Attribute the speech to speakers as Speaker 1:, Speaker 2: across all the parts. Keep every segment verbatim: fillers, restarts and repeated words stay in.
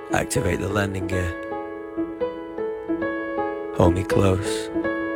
Speaker 1: Activate the landing gear. Hold me close.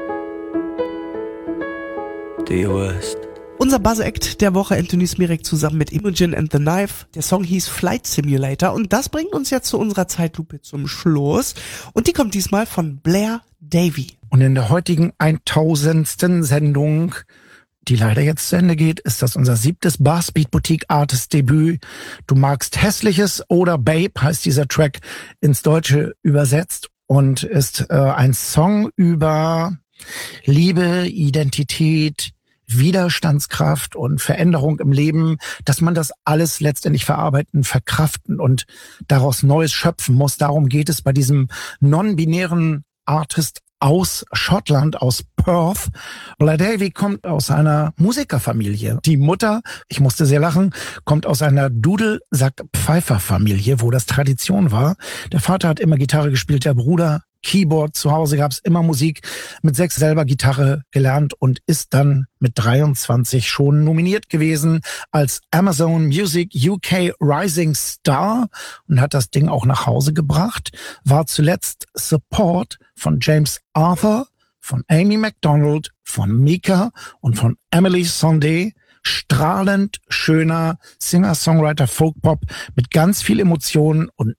Speaker 1: Do your worst.
Speaker 2: Unser Buzz-Act der Woche, Anthony Smirek zusammen mit Imogen and the Knife. Der Song hieß Flight Simulator und das bringt uns jetzt zu unserer Zeitlupe zum Schluss. Und die kommt diesmal von Blair Davy.
Speaker 3: Und in der heutigen tausendsten Sendung, die leider jetzt zu Ende geht, ist das unser siebtes Bassbeat Boutique Artist Debüt. Du magst Hässliches oder Babe heißt dieser Track ins Deutsche übersetzt und ist äh, ein Song über Liebe, Identität, Widerstandskraft und Veränderung im Leben, dass man das alles letztendlich verarbeiten, verkraften und daraus Neues schöpfen muss. Darum geht es bei diesem non-binären Artist aus Schottland, aus Perth. Blair Davy kommt aus einer Musikerfamilie. Die Mutter, ich musste sehr lachen, kommt aus einer Dudelsack-Pfeifer-Familie, wo das Tradition war. Der Vater hat immer Gitarre gespielt, der Bruder Keyboard. Zu Hause gab es immer Musik. Mit sechs selber Gitarre gelernt und ist dann mit dreiundzwanzig schon nominiert gewesen als Amazon Music U K Rising Star und hat das Ding auch nach Hause gebracht. War zuletzt Support von James Arthur, von Amy MacDonald, von Mika und von Emily Sandé. Strahlend schöner Singer-Songwriter Folkpop mit ganz viel Emotionen und